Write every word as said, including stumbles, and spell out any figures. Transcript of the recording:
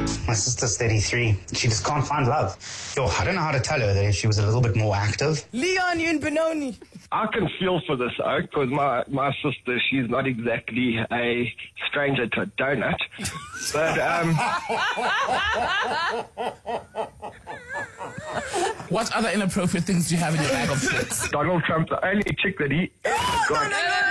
My sister's thirty-three. She just can't find love. Yo, I don't know how to tell her that if she was a little bit more active. Leon, you and Benoni. I can feel for this oak because my, my sister, she's not exactly a stranger to a donut. But, um... What other inappropriate things do you have in your bag of tricks? Donald Trump, the only chick that he ever got. No, no, no,